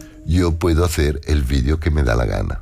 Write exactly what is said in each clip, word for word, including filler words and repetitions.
yo puedo hacer el vídeo que me da la gana.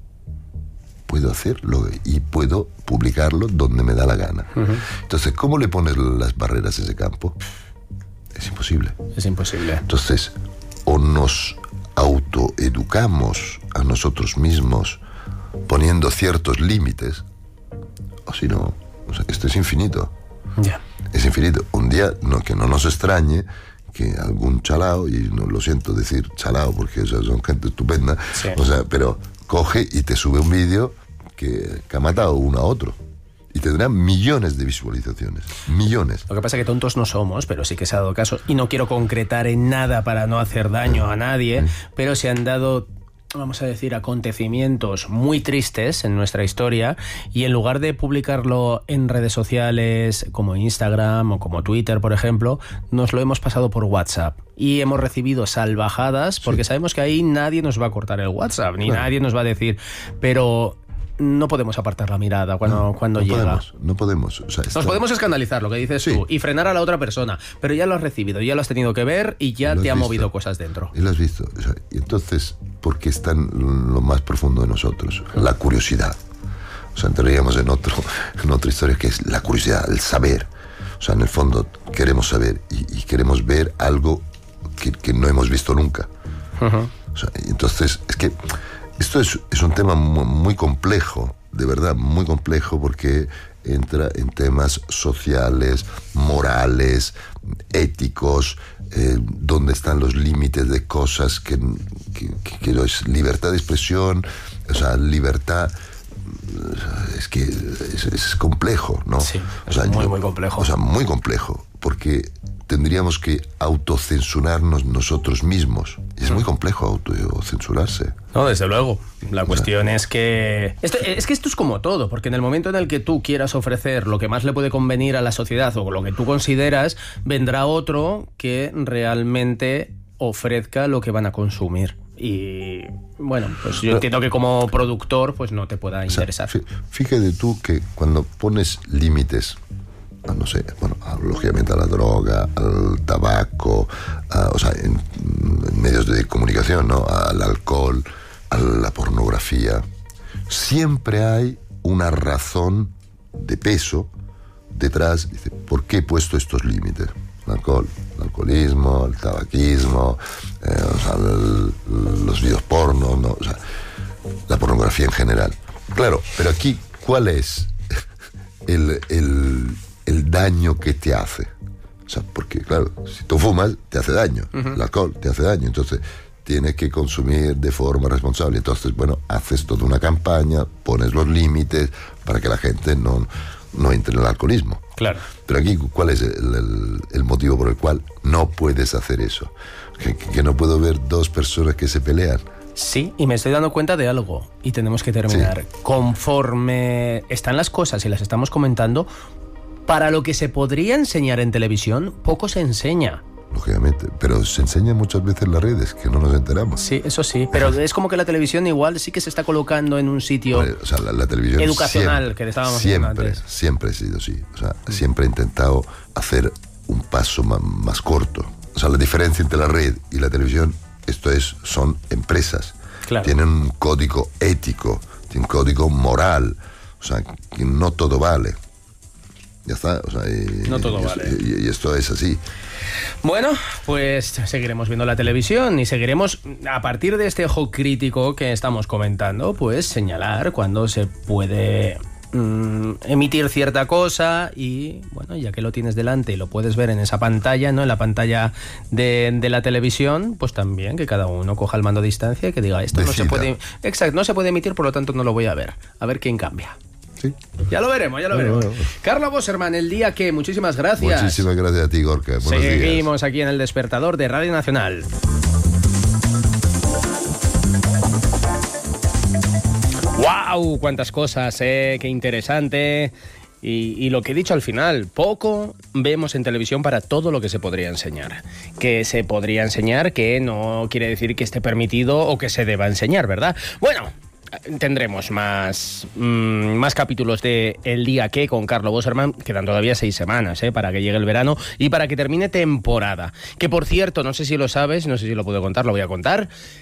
Puedo hacerlo y puedo publicarlo donde me da la gana. Uh-huh. Entonces, ¿cómo le pones las barreras a ese campo? Es imposible. Es imposible. Entonces, o nos autoeducamos a nosotros mismos poniendo ciertos límites, o si no, o sea, esto es infinito. Ya. Yeah. Es infinito. Un día, no, que no nos extrañe que algún chalao, y no lo siento decir chalao porque o sea, son gente estupenda, sí. o sea, pero coge y te sube un vídeo que, que ha matado uno a otro. Y tendrá millones de visualizaciones. Millones. Lo que pasa es que tontos no somos, pero sí que se ha dado caso. Y no quiero concretar en nada para no hacer daño a nadie, mm. pero se han dado, vamos a decir, acontecimientos muy tristes en nuestra historia, y en lugar de publicarlo en redes sociales como Instagram o como Twitter, por ejemplo, nos lo hemos pasado por WhatsApp. Y hemos recibido salvajadas porque sí. sabemos que ahí nadie nos va a cortar el WhatsApp, ni claro. nadie nos va a decir, pero no podemos apartar la mirada cuando, no, cuando no llega. Podemos, no podemos. O sea, está... Nos podemos escandalizar, lo que dices sí. tú, y frenar a la otra persona, pero ya lo has recibido, ya lo has tenido que ver y ya te ha visto. movido cosas dentro. Y lo has visto. O sea, y entonces, porque está en lo más profundo de nosotros, la curiosidad. O sea, entraríamos en, otro, en otra historia que es la curiosidad, el saber. O sea, en el fondo queremos saber y, y queremos ver algo que, que no hemos visto nunca. Uh-huh. O sea, entonces, es que esto es, es un tema muy, muy complejo, de verdad, muy complejo, porque entra en temas sociales, morales, éticos, eh, donde están los límites de cosas que, que, que, que es libertad de expresión, o sea, libertad, es que es, es complejo, ¿no? Sí, o sea, es muy, yo, muy complejo. O sea, muy complejo, porque tendríamos que autocensurarnos nosotros mismos. Y es muy complejo autocensurarse. No, desde luego. La cuestión es que... Esto, es que esto es como todo, porque en el momento en el que tú quieras ofrecer lo que más le puede convenir a la sociedad o lo que tú consideras, vendrá otro que realmente ofrezca lo que van a consumir. Y bueno, pues yo Pero, entiendo que como productor pues no te pueda interesar. O sea, fíjate tú que cuando pones límites, no sé, bueno, lógicamente a la droga, al tabaco, a, o sea, en, en medios de comunicación, ¿no? Al alcohol, a la pornografía, siempre hay una razón de peso detrás. Dice, ¿por qué he puesto estos límites? El alcohol, el alcoholismo, el tabaquismo, eh, o sea, el, los videos porno, ¿no? O sea, la pornografía en general. Claro, pero aquí, ¿cuál es el... el el daño que te hace? O sea, porque claro, si tú fumas, te hace daño. Uh-huh. El alcohol te hace daño. Entonces, tienes que consumir de forma responsable. Entonces, bueno, haces toda una campaña, pones los límites para que la gente no, no entre en el alcoholismo. Claro. Pero aquí, ¿cuál es el, el, el motivo por el cual no puedes hacer eso? Que, que no puedo ver dos personas que se pelean. Sí, y me estoy dando cuenta de algo, y tenemos que terminar. Sí. Conforme están las cosas y las estamos comentando, para lo que se podría enseñar en televisión, poco se enseña. Lógicamente, pero se enseña muchas veces en las redes, que no nos enteramos. Sí, eso sí, pero es como que la televisión igual sí que se está colocando en un sitio vale, o sea, la, la televisión educacional, siempre, que estábamos siempre, antes. Siempre ha sido así. O sea, mm. siempre he intentado hacer un paso más, más corto. O sea, la diferencia entre la red y la televisión, esto es, son empresas. Claro. Tienen un código ético, tienen un código moral. O sea, que no todo vale. Ya está, o sea, y, no todo y, vale. Y, y esto es así. Bueno, pues seguiremos viendo la televisión y seguiremos, a partir de este ojo crítico que estamos comentando, pues señalar cuando se puede mm, emitir cierta cosa y, bueno, ya que lo tienes delante y lo puedes ver en esa pantalla, ¿no? En la pantalla de, de la televisión, pues también que cada uno coja el mando a distancia y que diga, esto Decida. no se puede... Exacto, no se puede emitir, por lo tanto no lo voy a ver. A ver quién cambia. Sí. Ya lo veremos, ya lo bueno, veremos. Bueno. Carlos Boserman, El Día Que, muchísimas gracias. Muchísimas gracias a ti, Gorka. Buenos Seguimos días. aquí en El Despertador de Radio Nacional. ¡Wow! ¡Cuántas cosas, eh! ¡Qué interesante! Y, y lo que he dicho al final, poco vemos en televisión para todo lo que se podría enseñar. Que se podría enseñar, que no quiere decir que esté permitido o que se deba enseñar, ¿verdad? Bueno, tendremos más, mmm, más capítulos de El Día Que con Carlos Boserman. Quedan todavía seis semanas ¿eh? para que llegue el verano y para que termine temporada. Que por cierto, no sé si lo sabes, no sé si lo puedo contar, lo voy a contar.